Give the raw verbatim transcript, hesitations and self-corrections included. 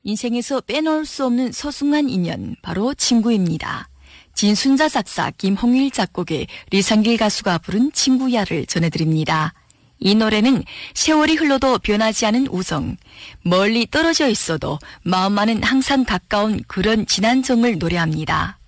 인생에서 빼놓을 수 없는 소중한 인연, 바로 친구입니다. 진순자 작사, 김홍일 작곡의 리상길 가수가 부른 친구야를 전해드립니다. 이 노래는 세월이 흘러도 변하지 않은 우정, 멀리 떨어져 있어도 마음만은 항상 가까운 그런 진한 정을 노래합니다.